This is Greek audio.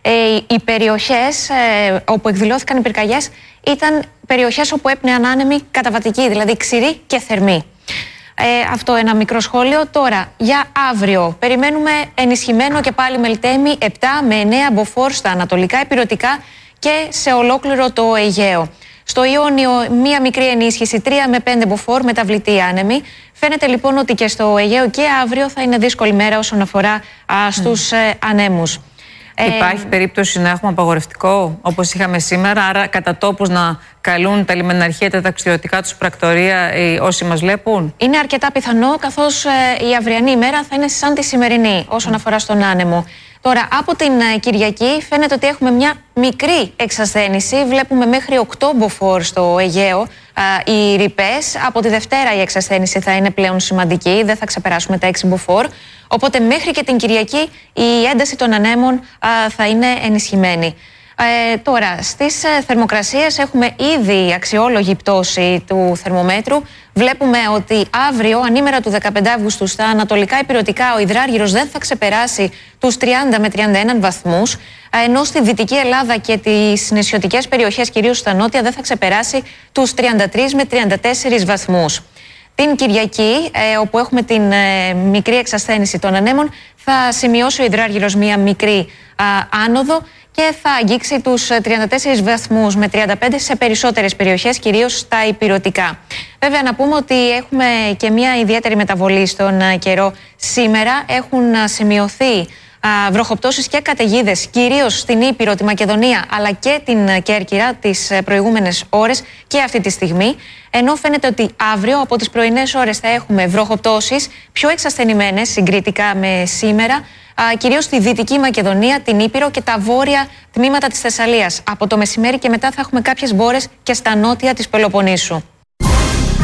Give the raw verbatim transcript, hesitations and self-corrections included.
Ε, οι περιοχές ε, όπου εκδηλώθηκαν οι πυρκαγιές ήταν περιοχές όπου έπνεαν άνεμοι καταβατικοί, δηλαδή ξηροί και θερμοί. Ε, αυτό ένα μικρό σχόλιο. Τώρα, για αύριο περιμένουμε ενισχυμένο και πάλι Μελτέμι επτά με εννέα μποφόρ στα ανατολικά ηπειρωτικά και σε ολόκληρο το Αιγαίο. Στο Ιόνιο μία μικρή ενίσχυση, τρία με πέντε μποφόρ, μεταβλητή άνεμη. Φαίνεται λοιπόν ότι και στο Αιγαίο και αύριο θα είναι δύσκολη μέρα όσον αφορά α, στους mm. ε, ανέμους. Υπάρχει ε, περίπτωση να έχουμε απαγορευτικό όπως είχαμε σήμερα, άρα κατά τόπους να καλούν τα λιμεναρχεία, τα ταξιδιωτικά τους πρακτορεία ε, όσοι μας βλέπουν? Είναι αρκετά πιθανό, καθώς ε, η αυριανή ημέρα θα είναι σαν τη σημερινή όσον mm. αφορά στον άνεμο. Τώρα, από την ε, Κυριακή φαίνεται ότι έχουμε μια μικρή εξασθένηση. Βλέπουμε μέχρι οκτώ μποφόρ στο Αιγαίο ε, οι ρηπές. Από τη Δευτέρα η εξασθένηση θα είναι πλέον σημαντική, δεν θα ξεπεράσουμε τα έξι μποφόρ. Οπότε μέχρι και την Κυριακή η ένταση των ανέμων α, θα είναι ενισχυμένη. Ε, τώρα, στις ε, θερμοκρασίες έχουμε ήδη αξιόλογη πτώση του θερμομέτρου. Βλέπουμε ότι αύριο, ανήμερα του δεκαπέντε Αυγούστου, στα ανατολικά ηπειρωτικά ο υδράργυρος δεν θα ξεπεράσει τους τριάντα με τριάντα ένα βαθμούς, ενώ στη Δυτική Ελλάδα και τις νησιωτικές περιοχές, κυρίως στα νότια, δεν θα ξεπεράσει τους τριάντα τρεις με τριάντα τέσσερις βαθμούς. Την Κυριακή, ε, όπου έχουμε την ε, μικρή εξασθένηση των ανέμων, θα σημειώσει ο υδράργυρος μία μικρή α, άνοδο και θα αγγίξει τους τριάντα τέσσερις βαθμούς με τριάντα πέντε σε περισσότερες περιοχές, κυρίως στα ηπειρωτικά. Βέβαια, να πούμε ότι έχουμε και μία ιδιαίτερη μεταβολή στον α, καιρό. Σήμερα έχουν α, σημειωθεί βροχοπτώσεις και καταιγίδες, κυρίως στην Ήπειρο, τη Μακεδονία, αλλά και την Κέρκυρα τις προηγούμενες ώρες και αυτή τη στιγμή. Ενώ φαίνεται ότι αύριο από τις πρωινές ώρες θα έχουμε βροχοπτώσεις πιο εξασθενημένες συγκριτικά με σήμερα, κυρίως στη Δυτική Μακεδονία, την Ήπειρο και τα βόρεια τμήματα της Θεσσαλίας. Από το μεσημέρι και μετά θα έχουμε κάποιες μπόρες και στα νότια της Πελοποννήσου.